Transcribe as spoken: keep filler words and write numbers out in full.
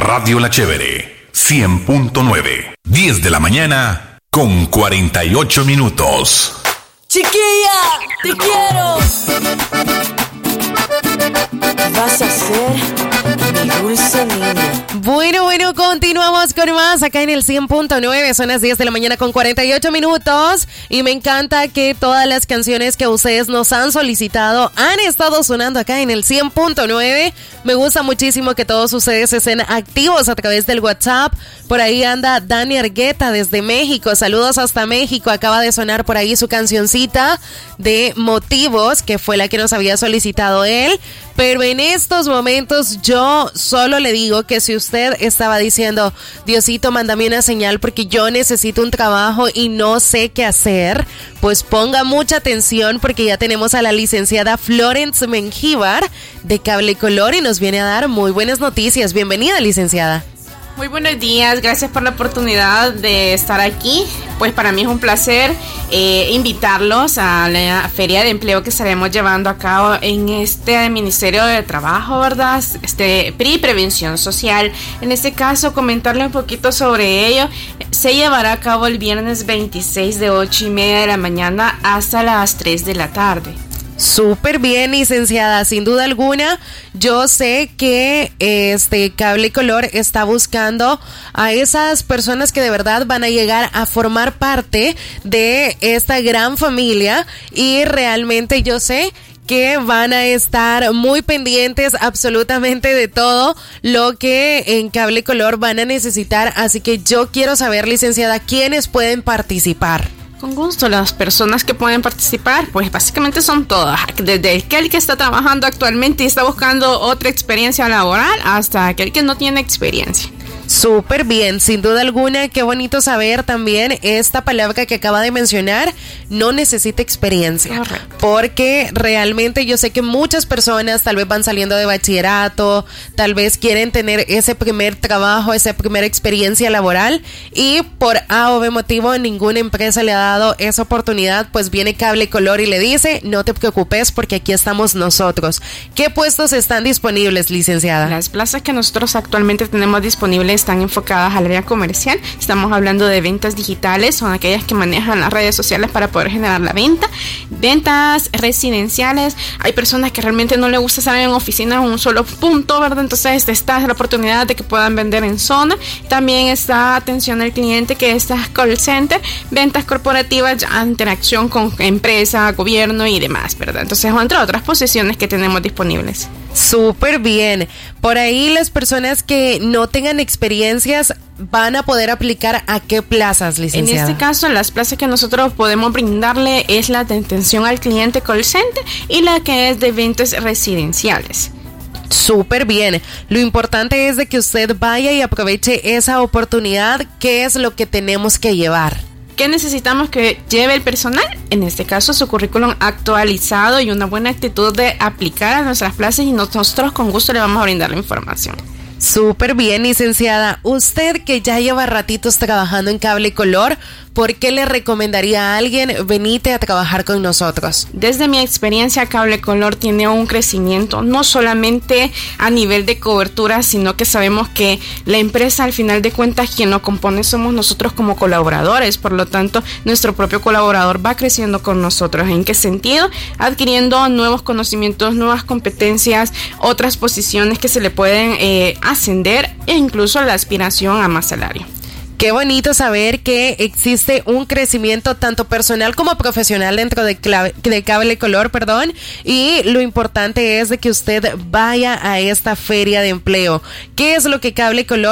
Radio La Chévere, cien punto nueve, diez de la mañana con cuarenta y ocho minutos. Chiquilla, te quiero. Vas a ser mi dulce niña. Bueno, bueno, continuamos con más acá en el cien punto nueve, son las diez de la mañana con cuarenta y ocho minutos y me encanta que todas las canciones que ustedes nos han solicitado han estado sonando acá en el cien punto nueve. Me gusta muchísimo que todos ustedes estén activos a través del WhatsApp. Por ahí anda Dani Argueta desde México, saludos hasta México, acaba de sonar por ahí su cancioncita de Motivos, que fue la que nos había solicitado él, pero en estos momentos yo solo le digo que si usted estaba diciendo, Diosito, mándame una señal porque yo necesito un trabajo y no sé qué hacer, pues ponga mucha atención porque ya tenemos a la licenciada Florence Mengíbar de Cable Color y nos viene a dar muy buenas noticias. Bienvenida, licenciada. Muy buenos días, gracias por la oportunidad de estar aquí. Pues para mí es un placer eh, invitarlos a la feria de empleo que estaremos llevando a cabo en este Ministerio de Trabajo, ¿verdad? Este P R I, Prevención Social. En este caso, comentarle un poquito sobre ello. Se llevará a cabo el viernes veintiséis de ocho y media de la mañana hasta las tres de la tarde. Súper bien, licenciada, sin duda alguna. Yo sé que este Cable Color está buscando a esas personas que de verdad van a llegar a formar parte de esta gran familia y realmente yo sé que van a estar muy pendientes absolutamente de todo lo que en Cable Color van a necesitar, así que yo quiero saber, licenciada, ¿quiénes pueden participar? Con gusto, las personas que pueden participar, pues básicamente son todas, desde aquel que está trabajando actualmente y está buscando otra experiencia laboral hasta aquel que no tiene experiencia. Súper bien, sin duda alguna, qué bonito saber también esta palabra que acaba de mencionar, no necesita experiencia. Correcto. Porque realmente yo sé que muchas personas tal vez van saliendo de bachillerato, tal vez quieren tener ese primer trabajo, esa primera experiencia laboral y por A o B motivo ninguna empresa le ha dado esa oportunidad, pues viene Cable Color y le dice, no te preocupes porque aquí estamos nosotros. ¿Qué puestos están disponibles, licenciada? Las plazas que nosotros actualmente tenemos disponibles están enfocadas al área comercial. Estamos hablando de ventas digitales, son aquellas que manejan las redes sociales para poder generar la venta. Ventas residenciales, hay personas que realmente no les gusta estar en oficinas en un solo punto, ¿verdad? Entonces esta es la oportunidad de que puedan vender en zona. También está atención al cliente, que está call center, ventas corporativas, ya interacción con empresa, gobierno y demás, ¿verdad? Entonces, entre otras posiciones que tenemos disponibles. Súper bien. Por ahí las personas que no tengan experiencias van a poder aplicar a qué plazas, licenciada. En este caso, las plazas que nosotros podemos brindarle es la de atención al cliente call center y la que es de ventas residenciales. Súper bien. Lo importante es de que usted vaya y aproveche esa oportunidad. ¿Qué es lo que tenemos que llevar? ¿Qué necesitamos que lleve el personal? En este caso, su currículum actualizado y una buena actitud de aplicar a nuestras plazas y nosotros con gusto le vamos a brindar la información. Súper bien, licenciada. Usted que ya lleva ratitos trabajando en Cable Color, ¿por qué le recomendaría a alguien venite a trabajar con nosotros? Desde mi experiencia, Cable Color tiene un crecimiento, no solamente a nivel de cobertura, sino que sabemos que la empresa, al final de cuentas, quien lo compone somos nosotros como colaboradores. Por lo tanto, nuestro propio colaborador va creciendo con nosotros. ¿En qué sentido? Adquiriendo nuevos conocimientos, nuevas competencias, otras posiciones que se le pueden eh, ascender e incluso la aspiración a más salario. Qué bonito saber que existe un crecimiento tanto personal como profesional dentro de, clave, de Cable Color, perdón, y lo importante es de que usted vaya a esta feria de empleo. ¿Qué es lo que Cable Color